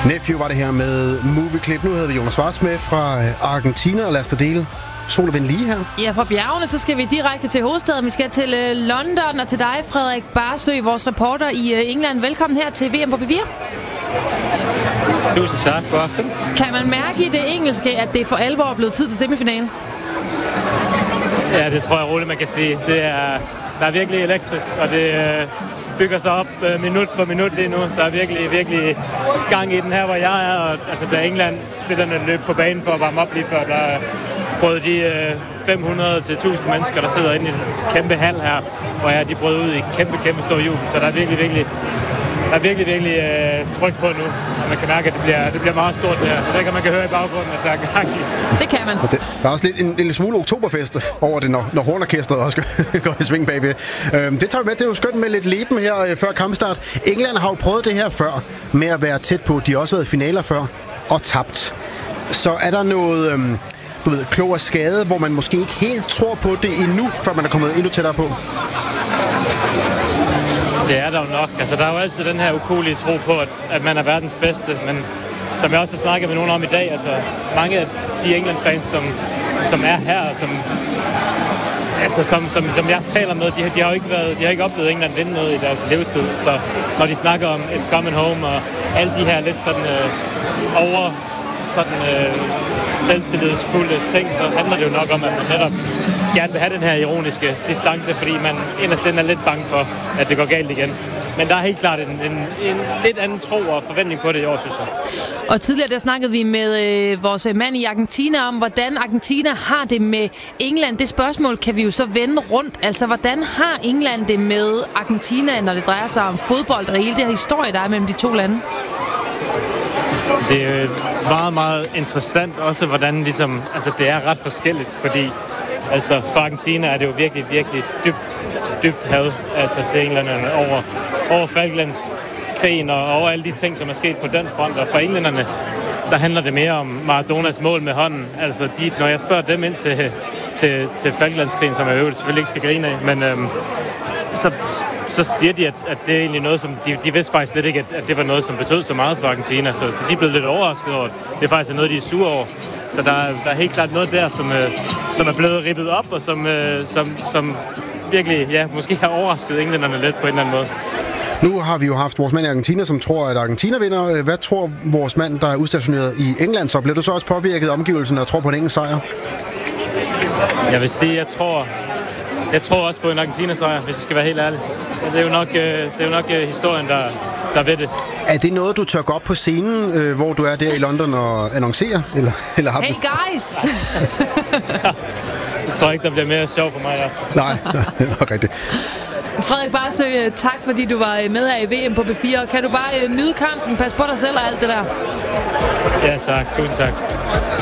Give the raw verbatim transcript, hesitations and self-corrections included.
Nephew var det her med Movie Clip. Nu hedder vi Jonas Schwartz med fra Argentina, og lad os da dele sol og vind lige her. Ja, fra bjergene, så skal vi direkte til hovedstaden. Vi skal til uh, London, og til dig, Frederik Barsø, vores reporter i uh, England. Velkommen her til V M på B fire. Tusind tak. God aften. Kan man mærke i det engelske, at det for alvor er blevet tid til semifinalen? Ja, det tror jeg roligt, man kan sige. Det er, der er virkelig elektrisk, og det øh, bygger sig op øh, minut for minut lige nu. Der er virkelig, virkelig gang i den her, hvor jeg er. Og, altså, da England spillerne løb på banen for at varme op lige før, der er både de øh, fem hundrede til tusind mennesker, der sidder inde i den kæmpe hal her, hvor jeg, de brød ud i kæmpe, kæmpe stor jubel. Så der er virkelig, virkelig, der er virkelig, virkelig øh, tryk på nu. Og man kan mærke, at det bliver, det bliver meget stort der. Det kan man kan høre i baggrunden, at der er gang i. Det kan man. Det, der er også lidt en, en smule oktoberfest over det, når, når hornorkestret også går i sving bagved. Øhm, det tager vi med. Det er jo skønt med lidt leben her øh, før kampstart. England har jo prøvet det her før med at være tæt på. De har også været i finaler før og tabt. Så er der noget øhm, du ved, klog af skade, hvor man måske ikke helt tror på det endnu, før man er kommet endnu tættere på? Det er der jo nok. Altså, der er jo altid den her ukuelige tro på, at, at man er verdens bedste. Men som jeg også har snakket med nogen om i dag, altså mange af de England-fans, som, som er her, som, altså, som, som, som jeg taler med, de, de har jo ikke været, de har ikke oplevet England vinde noget i deres levetid. Så når de snakker om It's Coming Home og alle de her lidt sådan øh, over sådan øh, selvtillidsfulde ting, så handler det jo nok om, at man netop gerne vil have den her ironiske distance, fordi man inderst er lidt bange for, at det går galt igen. Men der er helt klart en, en, en lidt anden tro og forventning på det i år, synes jeg. Og tidligere der snakkede vi med øh, vores mand i Argentina om, hvordan Argentina har det med England. Det spørgsmål kan vi jo så vende rundt. Altså, hvordan har England det med Argentina, når det drejer sig om fodbold og hele det her historie, der er mellem de to lande? Det er meget, meget interessant også, hvordan ligesom, altså, det er ret forskelligt, fordi altså, for Argentina er det jo virkelig, virkelig dybt, dybt had altså, til englænderne over, over Falklandskrigen og over alle de ting, som er sket på den front. Og for englænderne, der handler det mere om Maradonas mål med hånden. Altså, de, når jeg spørger dem ind til, til, til Falklandskrigen, som jeg øvrigt selvfølgelig ikke skal grine af, men øhm, så, så siger de, at, at det er egentlig noget, som de, de vidste faktisk slet ikke, at, at det var noget, som betød så meget for Argentina. Så, så de er blevet lidt overrasket over, det er faktisk noget, de er sure over. Så der, der er helt klart noget der, som, øh, som er blevet rippet op, og som, øh, som, som virkelig, ja, måske har overrasket englænderne lidt på en eller anden måde. Nu har vi jo haft vores mand i Argentina, som tror, at Argentina vinder. Hvad tror vores mand, der er udstationeret i England, så bliver du så også påvirket af omgivelsen og tror på en engelsk sejr? Jeg vil sige, jeg tror, jeg tror også på en Argentina-sejr, hvis jeg skal være helt ærlig. Det er jo nok, det er jo nok historien, der, der ved det. Er det noget, du tør gå op på scenen, øh, hvor du er der i London og annoncerer? Eller, eller har hey guys! Jeg tror ikke, der bliver mere sjov for mig i aften. Nej, det er nok rigtigt. Frederik Barsø, tak fordi du var med her i V M på B fire. Kan du bare nyde kampen, pas på dig selv og alt det der? Ja tak, tusind tak.